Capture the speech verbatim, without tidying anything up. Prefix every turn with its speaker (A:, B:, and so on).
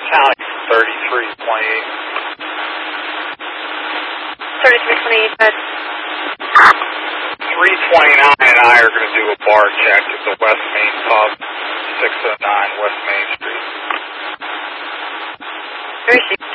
A: Tally thirty-three twenty-eight.
B: thirty-three twenty-eight, but...
A: three twenty-nine and I are going to do a bar check at the West Main Pub, six oh nine West Main Street.
B: Where is she?